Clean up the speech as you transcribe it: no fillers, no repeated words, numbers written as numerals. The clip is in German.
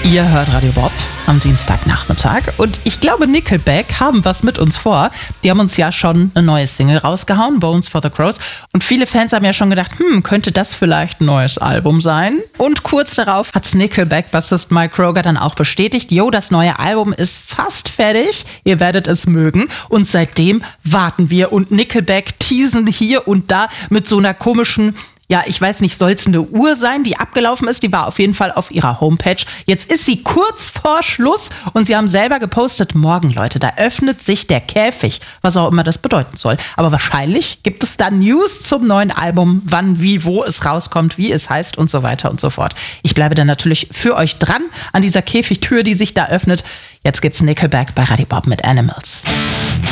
Ihr hört Radio Bob am Dienstagnachmittag und ich glaube, Nickelback haben was mit uns vor. Die haben uns ja schon eine neue Single rausgehauen, Bones for the Crows. Und viele Fans haben ja schon gedacht, könnte das vielleicht ein neues Album sein? Und kurz darauf hat's Nickelback-Bassist Mike Kroger dann auch bestätigt, das neue Album ist fast fertig, ihr werdet es mögen. Und seitdem warten wir und Nickelback teasen hier und da mit so einer komischen, ich weiß nicht, soll es eine Uhr sein, die abgelaufen ist? Die war auf jeden Fall auf ihrer Homepage. Jetzt ist sie kurz vor Schluss und sie haben selber gepostet, morgen, Leute, da öffnet sich der Käfig, was auch immer das bedeuten soll. Aber wahrscheinlich gibt es da News zum neuen Album, wann, wie, wo es rauskommt, wie es heißt und so weiter und so fort. Ich bleibe dann natürlich für euch dran an dieser Käfigtür, die sich da öffnet. Jetzt gibt's Nickelback bei Radio Bob mit Animals.